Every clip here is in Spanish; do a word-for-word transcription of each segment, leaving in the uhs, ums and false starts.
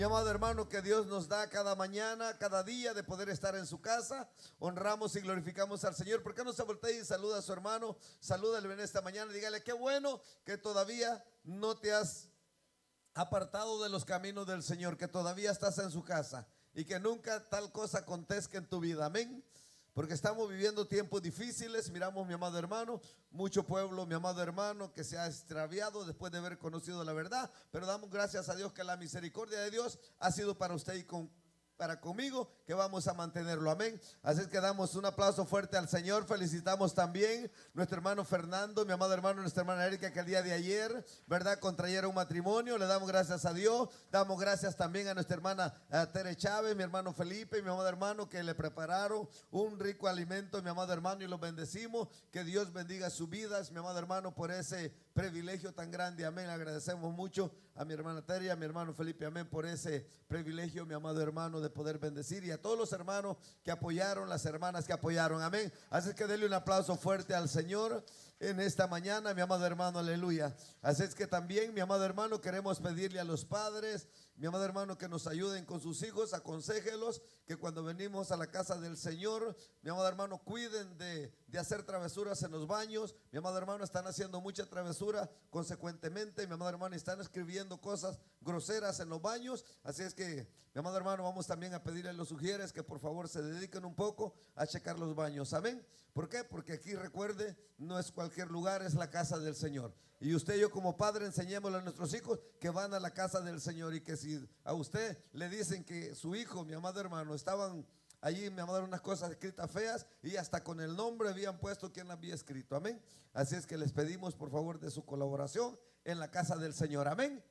Mi amado hermano, que Dios nos da cada mañana, cada día de poder estar en su casa. Honramos y glorificamos al Señor. ¿Por qué no se voltea y saluda a su hermano? Salúdale en esta mañana. Dígale, qué bueno que todavía no te has apartado de los caminos del Señor, que todavía estás en su casa y que nunca tal cosa acontezca en tu vida. Amén. Porque estamos viviendo tiempos difíciles. Miramos, mi amado hermano, mucho pueblo, mi amado hermano, que se ha extraviado después de haber conocido la verdad. Pero damos gracias a Dios que la misericordia de Dios ha sido para usted y con, para conmigo, que vamos a mantenerlo. Amén. Así es que damos un aplauso fuerte al Señor. Felicitamos también a nuestro hermano Fernando, mi amado hermano, nuestra hermana Erika, que el día de ayer, ¿verdad?, contrayeron matrimonio. Le damos gracias a Dios. Damos gracias también a nuestra hermana uh, Tere Chávez, mi hermano Felipe y mi amado hermano, que le prepararon un rico alimento, mi amado hermano, y los bendecimos. Que Dios bendiga sus vidas, mi amado hermano, por ese privilegio tan grande. Amén. Agradecemos mucho a mi hermana Tere, a mi hermano Felipe, amén, por ese privilegio, mi amado hermano, de poder bendecir, y a todos los hermanos que apoyaron, las hermanas que apoyaron. Amén. Así que denle un aplauso fuerte al Señor en esta mañana, mi amado hermano, aleluya. Así es que también, mi amado hermano, queremos pedirle a los padres, mi amado hermano, que nos ayuden con sus hijos. Aconséjelos que cuando venimos a la casa del Señor, mi amado hermano, cuiden de, de hacer travesuras en los baños. Mi amado hermano, están haciendo mucha travesura, consecuentemente, mi amado hermano, están escribiendo cosas groseras en los baños. Así es que, mi amado hermano, vamos también a pedirle a los sugieres que por favor se dediquen un poco a checar los baños. Amén. ¿Por qué? Porque aquí, recuerde, no es cualquier lugar, es la casa del Señor. Y usted y yo como padre enseñémosle a nuestros hijos que van a la casa del Señor, y que si a usted le dicen que su hijo, mi amado hermano, estaban allí, mi amado, unas cosas escritas feas, y hasta con el nombre habían puesto quien la había escrito. Amén. Así es que les pedimos por favor de su colaboración en la casa del Señor. Amén.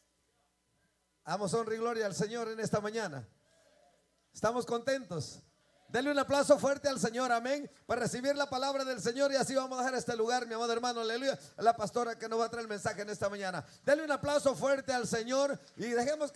Damos honra y gloria al Señor en esta mañana. ¿Estamos contentos? Denle un aplauso fuerte al Señor, amén, para recibir la palabra del Señor. Y así vamos a dejar este lugar, mi amado hermano, aleluya, a la pastora que nos va a traer el mensaje en esta mañana. Denle un aplauso fuerte al Señor y dejemos que